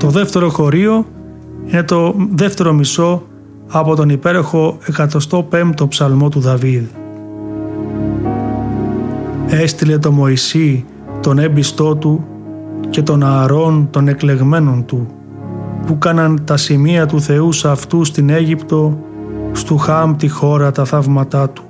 Το δεύτερο χωρίο είναι το δεύτερο μισό από τον υπέροχο 105ο ψαλμό του Δαβίδ. Έστειλε το Μωυσή τον έμπιστό του και τον Ααρών των εκλεγμένων του, που κάναν τα σημεία του Θεού σε αυτού στην Αίγυπτο, στου Χάμ τη χώρα τα θαύματά του.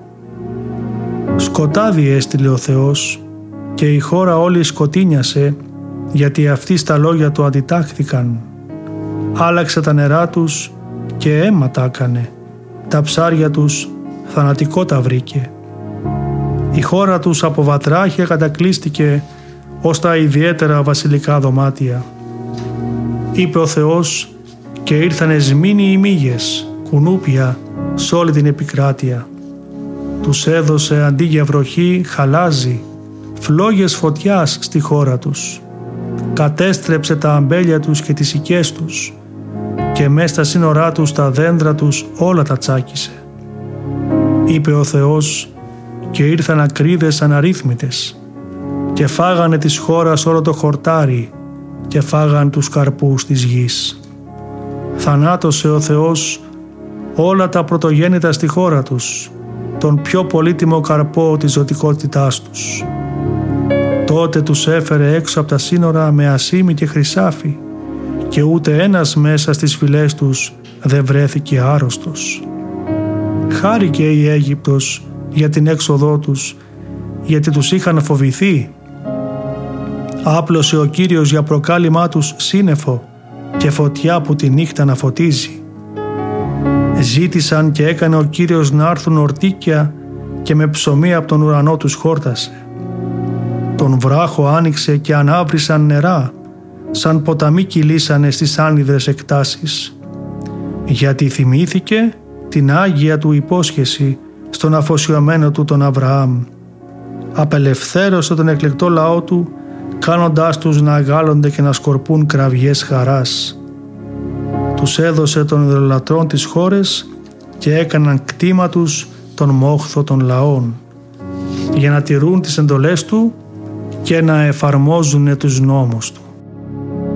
Σκοτάδι έστειλε ο Θεός και η χώρα όλη σκοτίνιασε, γιατί αυτοί στα λόγια του αντιτάχθηκαν. Άλλαξε τα νερά τους και αίμα τα έκανε, τα ψάρια τους θανατικό τα βρήκε. Η χώρα τους από βατράχια κατακλείστηκε ως τα ιδιαίτερα βασιλικά δωμάτια. Είπε ο Θεός και ήρθανε σμήνοι οι μύγες, κουνούπια σ' όλη την επικράτεια. Τους έδωσε αντί για βροχή χαλάζι, φλόγες φωτιάς στη χώρα τους. Κατέστρεψε τα αμπέλια τους και τις οικές τους και μες στα σύνορά τους τα δέντρα τους όλα τα τσάκισε. Είπε ο Θεός και ήρθαν ακρίδες αναρρύθμιτες και φάγανε της χώρας όλο το χορτάρι και φάγαν τους καρπούς της γης. Θανάτωσε ο Θεός όλα τα πρωτογέννητα στη χώρα τους, τον πιο πολύτιμο καρπό της ζωτικότητάς τους. Τότε τους έφερε έξω από τα σύνορα με ασήμι και χρυσάφι και ούτε ένας μέσα στις φυλές τους δεν βρέθηκε άρρωστος. Χάρηκε η Αίγυπτος για την έξοδό τους, γιατί τους είχαν φοβηθεί. Άπλωσε ο Κύριος για προκάλημά τους σύννεφο και φωτιά που τη νύχτα να φωτίζει. Ζήτησαν και έκανε ο Κύριος να έρθουν ορτίκια και με ψωμί από τον ουρανό τους χόρτασε. Τον βράχο άνοιξε και ανάβρισαν νερά, σαν ποταμοί κυλήσανε στις άνυδρες εκτάσεις. Γιατί θυμήθηκε την Άγια του υπόσχεση στον αφοσιωμένο του τον Αβραάμ. Απελευθέρωσε τον εκλεκτό λαό του, κάνοντάς τους να αγάλλονται και να σκορπούν κραυγές χαράς. Τους έδωσε των ιδωλολατρών τις χώρες και έκαναν κτήμα τους τον μόχθο των λαών, για να τηρούν τις εντολές του και να εφαρμόζουν τους νόμους του.